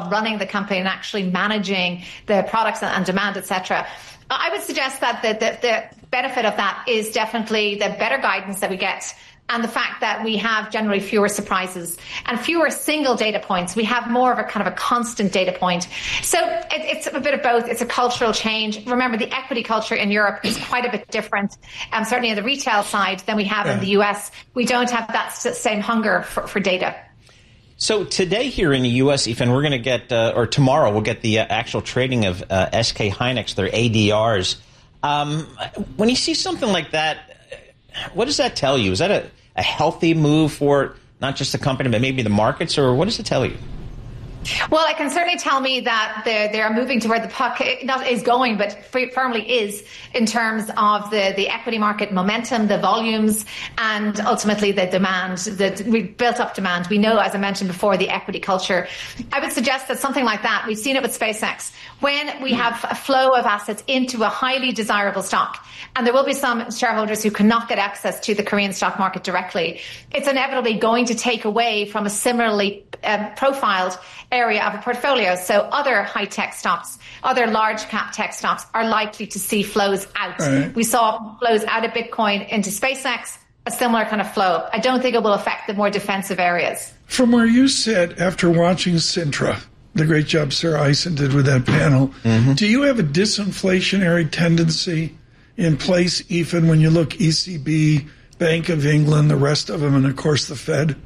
of running the company and actually managing the products and demand, etc. I would suggest that the benefit of that is definitely the better guidance that we get, and the fact that we have generally fewer surprises and fewer single data points. We have more of a kind of a constant data point. So it's a bit of both. It's a cultural change. Remember, the equity culture in Europe is quite a bit different, certainly on the retail side, than we have in the US. We don't have that same hunger for data. So today here in the U.S., Ethan, we're going to get, or tomorrow, we'll get the actual trading of SK Hynix, their ADRs. When you see something like that, what does that tell you? Is that a healthy move for not just the company, but maybe the markets, or what does it tell you? Well, it can certainly tell me that they are moving to where the puck not is going, but firmly is, in terms of the equity market momentum, the volumes, and ultimately the demand. We've built up demand. We know, as I mentioned before, the equity culture. I would suggest that something like that, we've seen it with SpaceX, when we have a flow of assets into a highly desirable stock, and there will be some shareholders who cannot get access to the Korean stock market directly, it's inevitably going to take away from a similarly profiled area of a portfolio. So other high-tech stocks, other large-cap tech stocks are likely to see flows out. Right. We saw flows out of Bitcoin into SpaceX, a similar kind of flow. I don't think it will affect the more defensive areas. From where you sit after watching Sintra, the great job Sarah Eisen did with that panel, do you have a disinflationary tendency in place, even when you look ECB, Bank of England, the rest of them, and of course the Fed?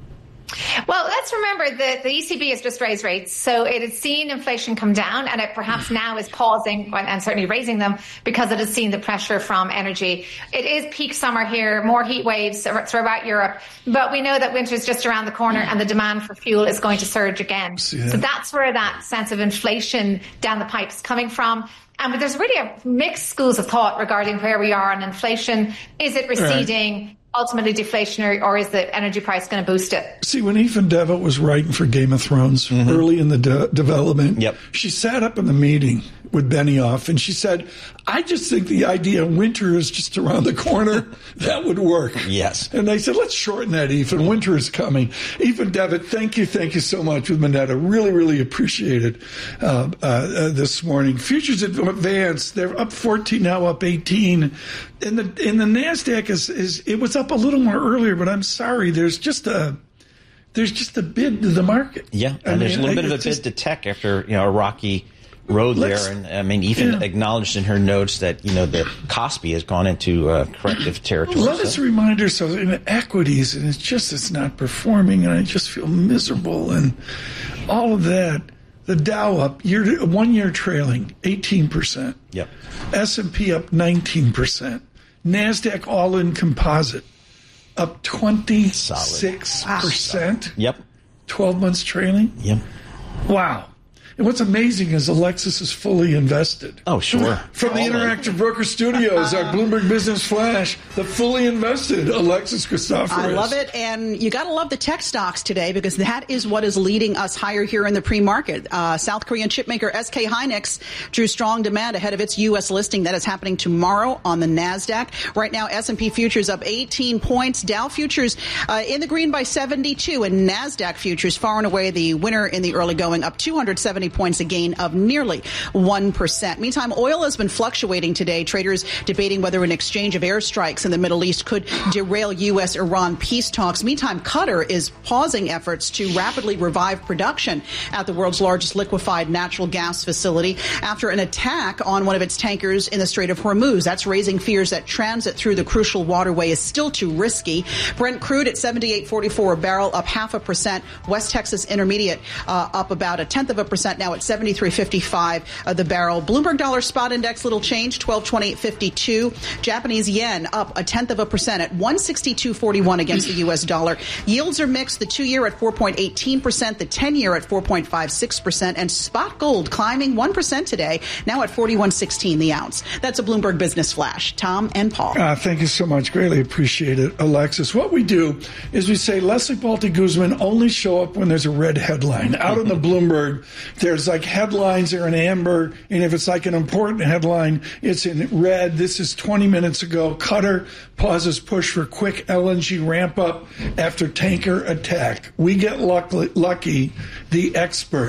Well, let's remember that the ECB has just raised rates, so it has seen inflation come down, and it perhaps now is pausing and certainly raising them because it has seen the pressure from energy. It is peak summer here, more heat waves throughout Europe, but we know that winter is just around the corner and the demand for fuel is going to surge again. So that's where that sense of inflation down the pipe is coming from. But there's really a mixed schools of thought regarding where we are on inflation. Is it receding? Ultimately deflationary, or is the energy price going to boost it? See, when Ethan Devitt was writing for Game of Thrones early in the development, she sat up in the meeting with Benioff and she said, I just think the idea winter is just around the corner. That would work. Yes. And I said, let's shorten that, Ethan. Winter is coming. Ethan Devitt, thank you so much with Moneta. Really, really appreciate it this morning. Futures advanced. They're up 14, now up 18. And the NASDAQ it was up a little more earlier, but I'm sorry, there's just a bid to the market. Yeah, and there's a little bit of a bid to tech after a rocky road there. And I mean, Ethan acknowledged in her notes that the Kospi has gone into corrective territory. Let us remind ourselves in equities, and it's not performing, and I just feel miserable and all of that. The Dow up 1 year trailing 18%. Yep. S&P up 19%. NASDAQ all-in composite up 26%. Yep. 12 months trailing. Yep. Wow. And what's amazing is Alexis is fully invested. Oh, sure. From the Interactive Broker Studios, our Bloomberg Business Flash, the fully invested Alexis Christoforous. I love it. And you got to love the tech stocks today because that is what is leading us higher here in the pre-market. South Korean chipmaker SK Hynix drew strong demand ahead of its U.S. listing. That is happening tomorrow on the NASDAQ. Right now, S&P futures up 18 points. Dow futures in the green by 72. And NASDAQ futures far and away the winner in the early going, up 270 points, a gain of nearly 1%. Meantime, oil has been fluctuating today. Traders debating whether an exchange of airstrikes in the Middle East could derail U.S.-Iran peace talks. Meantime, Qatar is pausing efforts to rapidly revive production at the world's largest liquefied natural gas facility after an attack on one of its tankers in the Strait of Hormuz. That's raising fears that transit through the crucial waterway is still too risky. Brent crude at $78.44 a barrel, up 0.5%. West Texas Intermediate up about 0.1% now at $73.55 the barrel. Bloomberg Dollar Spot Index, little change, 1228.52. Japanese yen up 0.1% at 162.41 against the U.S. dollar. Yields are mixed. The 2-year at 4.18%, the 10-year at 4.56%, and spot gold climbing 1% today, now at 41.16 the ounce. That's a Bloomberg Business Flash. Tom and Paul. Thank you so much. Greatly appreciate it, Alexis. What we do is we say Leslie Balti Guzman only show up when there's a red headline. Out on the Bloomberg, there's like headlines are in amber, and if it's like an important headline, it's in red. This is 20 minutes ago. Qatar pauses push for quick LNG ramp up after tanker attack. We get lucky, the expert.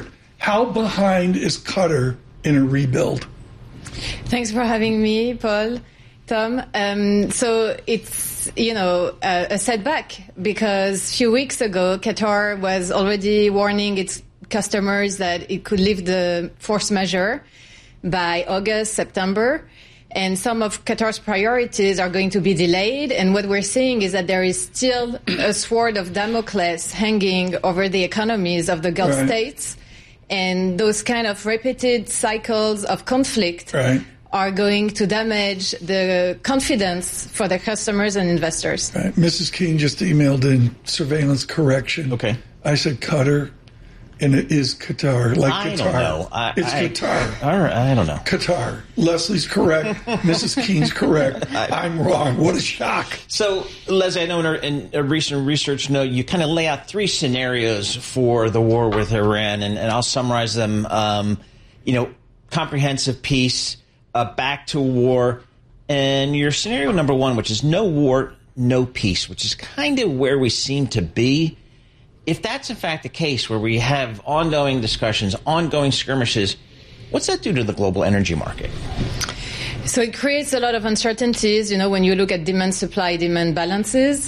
How behind is Qatar in a rebuild? Thanks for having me, Paul. Tom. So it's, a setback because a few weeks ago, Qatar was already warning its customers that it could lift the force majeure by August, September. And some of Qatar's priorities are going to be delayed. And what we're seeing is that there is still a sword of Damocles hanging over the economies of the Gulf states. And those kind of repeated cycles of conflict are going to damage the confidence for their customers and investors. Right. Mrs. Keene just emailed in surveillance correction. Okay. I said Qatar, and it is Qatar. Like I Qatar. don't know. It's Qatar. I don't know. Qatar. Leslie's correct. Mrs. Keene's correct. I'm wrong. What a shock. So, Leslie, I know in a recent research note, you kind of lay out 3 scenarios for the war with Iran, and I'll summarize them. Comprehensive peace, back to war, and your scenario number 1, which is no war, no peace, which is kind of where we seem to be. If that's in fact the case, where we have ongoing discussions, ongoing skirmishes, what's that do to the global energy market? So it creates a lot of uncertainties, when you look at demand-supply, demand balances,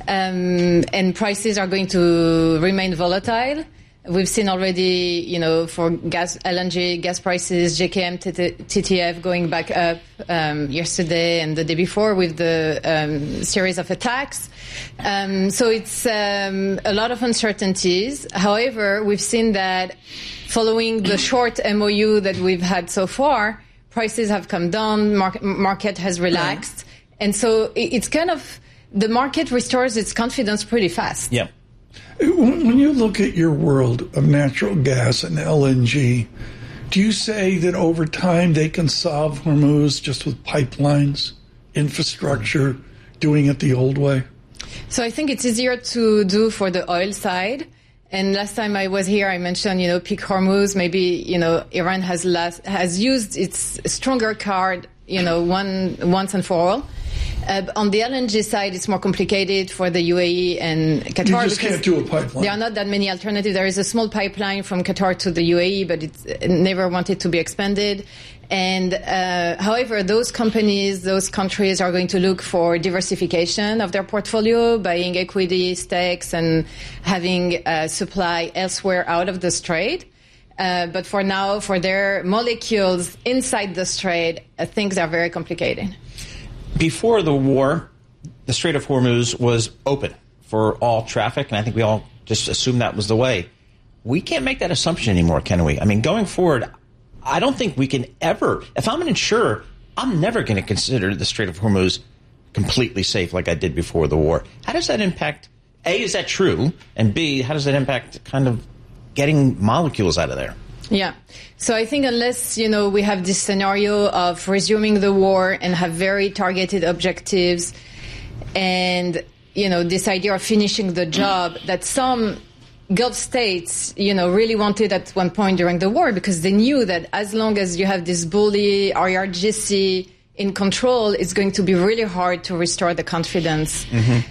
and prices are going to remain volatile. We've seen already, for LNG gas prices, JKM, TTF going back up yesterday and the day before with the series of attacks. So it's a lot of uncertainties. However, we've seen that following the short MOU that we've had so far, prices have come down, market has relaxed. And so it's kind of, the market restores its confidence pretty fast. Yeah. When you look at your world of natural gas and LNG, do you say that over time they can solve Hormuz just with pipelines, infrastructure, doing it the old way? So I think it's easier to do for the oil side. And last time I was here, I mentioned, peak Hormuz. Maybe, Iran has used its stronger card, once and for all. On the LNG side, it's more complicated for the UAE and Qatar. You just can't do a pipeline. There are not that many alternatives. There is a small pipeline from Qatar to the UAE, but it's never wanted to be expanded. And however, those companies, those countries are going to look for diversification of their portfolio, buying equity stakes and having supply elsewhere out of the Strait. But for now, for their molecules inside the Strait, things are very complicated. Before the war, the Strait of Hormuz was open for all traffic, and I think we all just assumed that was the way. We can't make that assumption anymore, can we? I mean, going forward, I don't think we can ever, if I'm an insurer, I'm never going to consider the Strait of Hormuz completely safe like I did before the war. How does that impact, A, is that true? And B, how does that impact kind of getting molecules out of there? Yeah. So I think unless, we have this scenario of resuming the war and have very targeted objectives and, this idea of finishing the job that some Gulf states, really wanted at one point during the war, because they knew that as long as you have this bully IRGC in control, it's going to be really hard to restore the confidence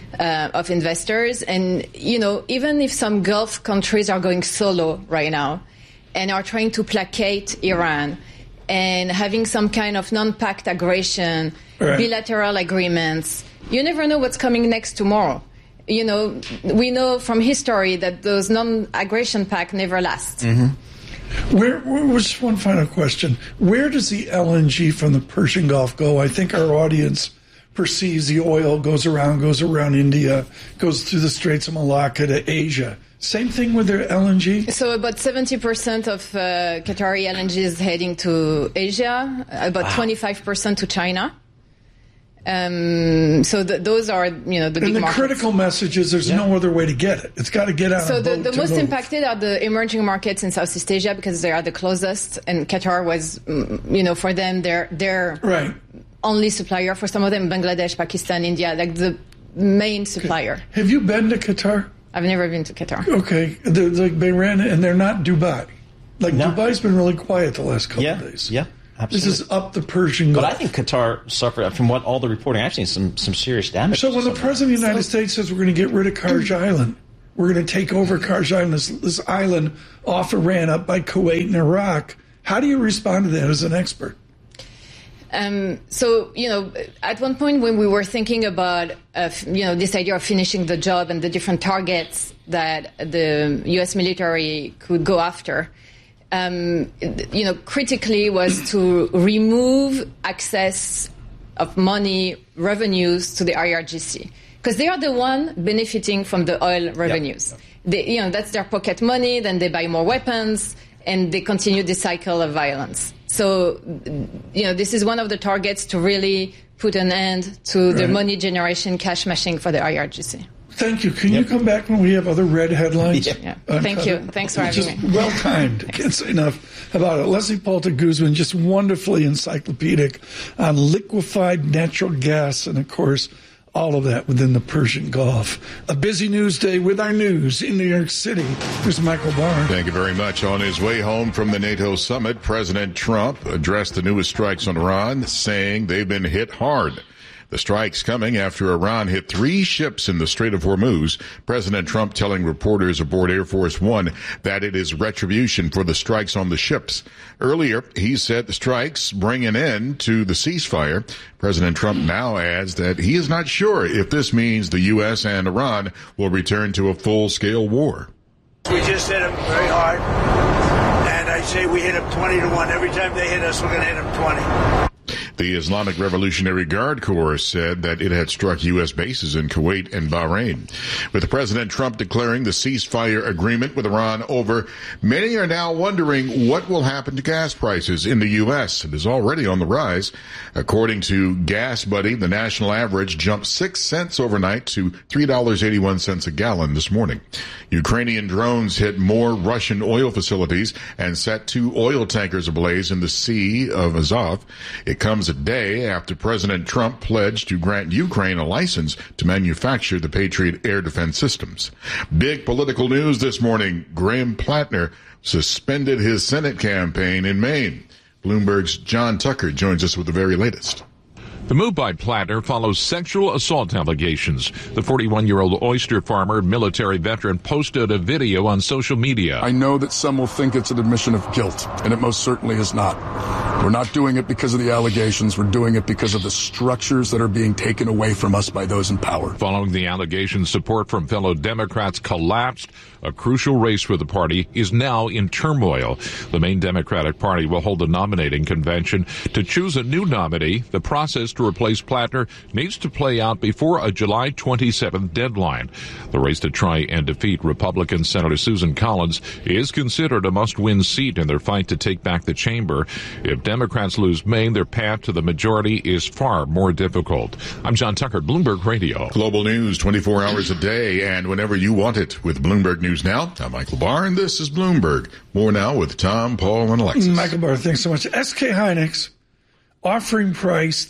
of investors. And, even if some Gulf countries are going solo right now and are trying to placate Iran and having some kind of non-pact aggression, bilateral agreements, you never know what's coming next tomorrow. We know from history that those non-aggression pact never last. Where was one final question? Where does the LNG from the Persian Gulf go? I think our audience perceives the oil goes around India, goes through the Straits of Malacca to Asia. Same thing with their LNG? So about 70% of Qatari LNG is heading to Asia, about 25% to China. So those are, the big markets. And the critical message is there's no other way to get it. It's got to get out So of the boat. So the most impacted are the emerging markets in Southeast Asia because they are the closest. And Qatar was, for them, they're only supplier. For some of them, Bangladesh, Pakistan, India, like the main supplier. Have you been to Qatar? I've never been to Qatar. Okay. They're like Bahrain, and they're not Dubai. Dubai's been really quiet the last couple of days. Yeah. Absolutely. This is up the Persian Gulf. But I think Qatar suffered, from what all the reporting I've seen, some serious damage. So when the President of the United States says we're going to get rid of Karj Island, we're going to take over Karj, this island off Iran up by Kuwait and Iraq. How do you respond to that as an expert? So, at one point when we were thinking about, this idea of finishing the job and the different targets that the U.S. military could go after, critically was to remove access of money, revenues to the IRGC. Because they are the one benefiting from the oil revenues. Yep. That's their pocket money, then they buy more weapons, and they continue the cycle of violence. So, this is one of the targets to really put an end to the money generation cash machine for the IRGC. Thank you. Can you come back when we have other red headlines? Yeah. Thank you. Thanks for having me. Well timed. Can't say enough about it. Leslie Palta-Guzman, just wonderfully encyclopedic on liquefied natural gas and, of course, all of that within the Persian Gulf. A busy news day with our news in New York City. Here's Michael Barr. Thank you very much. On his way home from the NATO summit, President Trump addressed the newest strikes on Iran, saying they've been hit hard. The strikes coming after Iran hit 3 ships in the Strait of Hormuz. President Trump telling reporters aboard Air Force One that it is retribution for the strikes on the ships. Earlier, he said the strikes bring an end to the ceasefire. President Trump now adds that he is not sure if this means the U.S. and Iran will return to a full-scale war. We just hit them very hard, and I say we hit them 20-1. Every time they hit us, we're going to hit them 20. The Islamic Revolutionary Guard Corps said that it had struck U.S. bases in Kuwait and Bahrain. With President Trump declaring the ceasefire agreement with Iran over, many are now wondering what will happen to gas prices in the U.S. It is already on the rise. According to Gas Buddy, the national average jumped 6 cents overnight to $3.81 a gallon this morning. Ukrainian drones hit more Russian oil facilities and set 2 oil tankers ablaze in the Sea of Azov. It comes a day after President Trump pledged to grant Ukraine a license to manufacture the Patriot air defense systems. Big political news this morning. Graham Plattner suspended his Senate campaign in Maine. Bloomberg's John Tucker joins us with the very latest. The move by Plattner follows sexual assault allegations. The 41-year-old oyster farmer, military veteran, posted a video on social media. I know that some will think it's an admission of guilt, and it most certainly is not. We're not doing it because of the allegations. We're doing it because of the structures that are being taken away from us by those in power. Following the allegations, support from fellow Democrats collapsed. A crucial race for the party is now in turmoil. The Maine Democratic Party will hold a nominating convention to choose a new nominee. The process to replace Plattner needs to play out before a July 27th deadline. The race to try and defeat Republican Senator Susan Collins is considered a must-win seat in their fight to take back the chamber. If Democrats lose Maine, their path to the majority is far more difficult. I'm John Tucker, Bloomberg Radio. Global news 24 hours a day and whenever you want it with Bloomberg News Now. I'm Michael Barr, and this is Bloomberg. More now with Tom, Paul, and Alexis. Michael Barr, thanks so much. SK Hynix offering price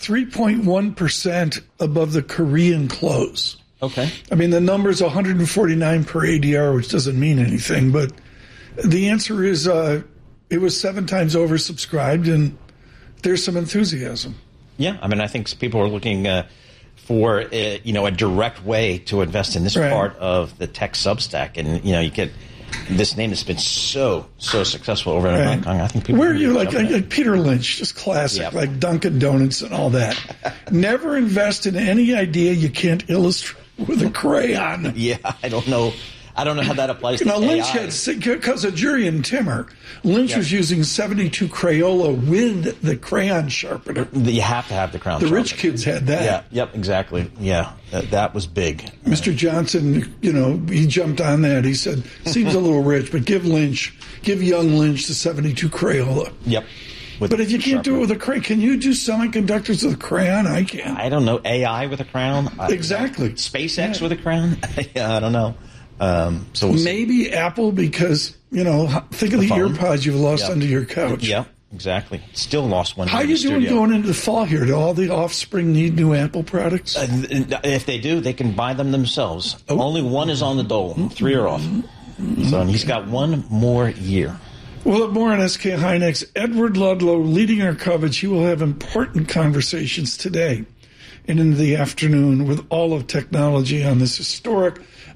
3.1% above the Korean close. Okay. I mean, the number's 149 per ADR, which doesn't mean anything, but the answer is it was 7 times oversubscribed, and there's some enthusiasm. Yeah, I mean, I think people are looking for a direct way to invest in this part of the tech substack, and you get this name has been so successful over in Hong Kong. I think people. Where are you like Peter Lynch, just classic, like Dunkin' Donuts and all that. Never invest in any idea you can't illustrate with a crayon. Yeah, I don't know how that applies to Lynch AI. had, because of Jurien Timmer, Lynch was using 72 Crayola with the crayon sharpener. You have to have the crayon sharpener. The rich sharpener. kids had that. Yeah, yep, exactly. Yeah, that was big. Mr. Johnson, he jumped on that. He said, seems a little rich, but give young Lynch the 72 Crayola. Yep. But if you can't do it with a crayon, can you do semiconductors with a crayon? I can't. I don't know. AI with a crayon? Exactly. SpaceX with a crayon? Yeah, I don't know. So maybe Apple, because think of the earpods you've lost under your couch. Yeah, exactly. Still lost one. How are you doing going into the fall here? Do all the offspring need new Apple products? If they do, they can buy them themselves. Only one is on the dole. 3 are off. So he's got 1 more year. We'll have more on SK Hynix. Edward Ludlow leading our coverage. He will have important conversations today and into the afternoon with all of technology on this historic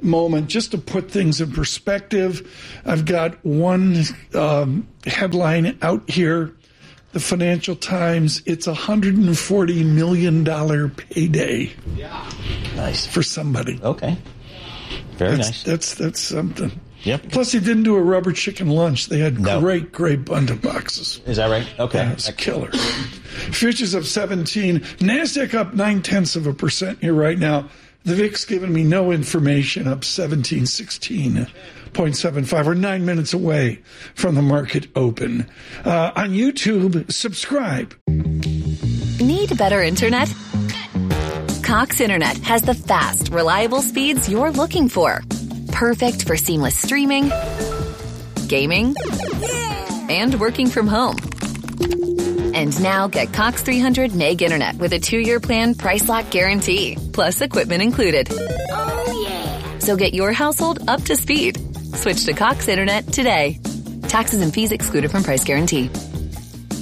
moment, just to put things in perspective, I've got one headline out here. The Financial Times, it's $140 million payday. Yeah. Nice. For somebody. Okay. Very nice. That's something. Yep. Plus, they didn't do a rubber chicken lunch. They had great bundle boxes. Is that right? Okay. Yeah, it's a killer. Futures up 17. NASDAQ up 0.9% here right now. The VIX giving me no information, up 16.75. We're 9 minutes away from the market open. On YouTube, subscribe. Need better internet? Cox Internet has the fast, reliable speeds you're looking for. Perfect for seamless streaming, gaming, and working from home. And now get Cox 300 meg internet with a 2-year plan, price lock guarantee, plus equipment included. Oh, yeah. So get your household up to speed. Switch to Cox Internet today. Taxes and fees excluded from price guarantee.